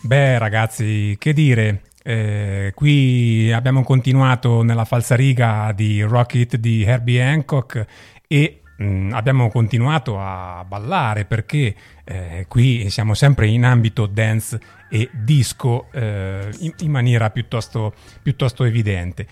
Beh, ragazzi, che dire? Qui abbiamo continuato nella falsariga di Rock It di Herbie Hancock e abbiamo continuato a ballare perché qui siamo sempre in ambito dance e disco in maniera piuttosto evidente.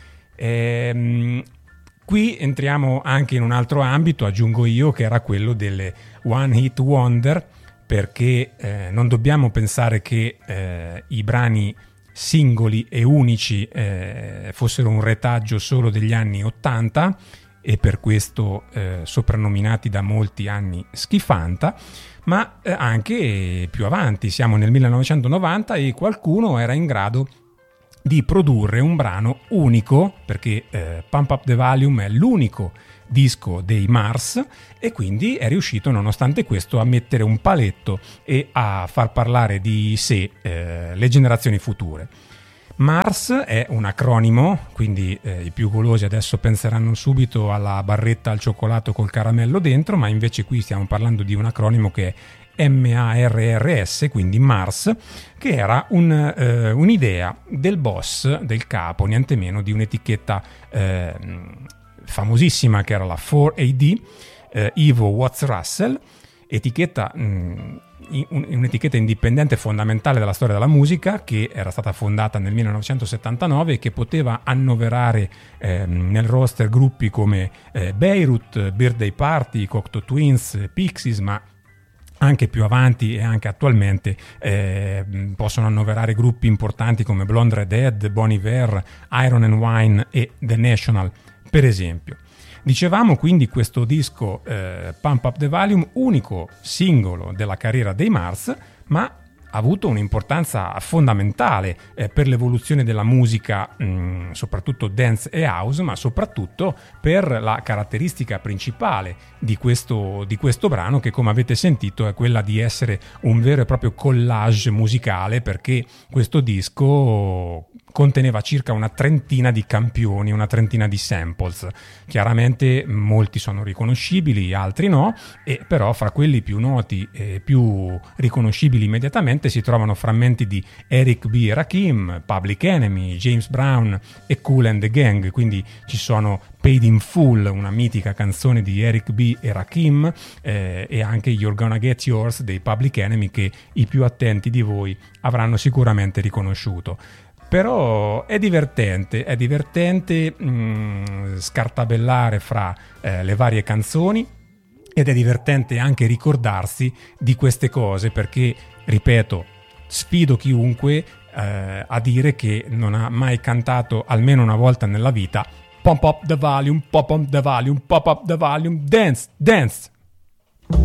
Qui entriamo anche in un altro ambito, aggiungo io, che era quello delle One Hit Wonder, perché non dobbiamo pensare che i brani singoli e unici fossero un retaggio solo degli anni 80 e per questo soprannominati da molti anni schifanta, ma anche più avanti, siamo nel 1990 e qualcuno era in grado di produrre un brano unico, perché Pump Up the Volume è l'unico disco dei Mars e quindi è riuscito nonostante questo a mettere un paletto e a far parlare di sé le generazioni future. Mars è un acronimo, quindi i più golosi adesso penseranno subito alla barretta al cioccolato col caramello dentro, ma invece qui stiamo parlando di un acronimo che è MARRS, quindi Mars, che era un'idea del boss, del capo, niente meno di un'etichetta famosissima che era la 4AD, Ivo Watts Russell, etichetta un'etichetta indipendente fondamentale della storia della musica, che era stata fondata nel 1979 e che poteva annoverare nel roster gruppi come Beirut, Birthday Party, Cocteau Twins, Pixies, ma anche più avanti e anche attualmente possono annoverare gruppi importanti come Blonde Redhead, Bon Iver, Iron and Wine e The National, per esempio. Dicevamo quindi questo disco Pump Up the Volume, unico singolo della carriera dei Mars, ma ha avuto un'importanza fondamentale per l'evoluzione della musica, soprattutto dance e house, ma soprattutto per la caratteristica principale di questo brano, che come avete sentito è quella di essere un vero e proprio collage musicale, perché questo disco conteneva circa una trentina di campioni, una trentina di samples. Chiaramente molti sono riconoscibili, altri no, e però fra quelli più noti e più riconoscibili immediatamente si trovano frammenti di Eric B. e Rakim, Public Enemy, James Brown e Kool and the Gang, quindi ci sono Paid in Full, una mitica canzone di Eric B. e Rakim, e anche You're Gonna Get Yours dei Public Enemy, che i più attenti di voi avranno sicuramente riconosciuto. Però è divertente scartabellare fra le varie canzoni, ed è divertente anche ricordarsi di queste cose, perché, ripeto, sfido chiunque a dire che non ha mai cantato almeno una volta nella vita Pump Up the Volume, Pump Up the Volume, Pump Up the Volume, Dance, Dance.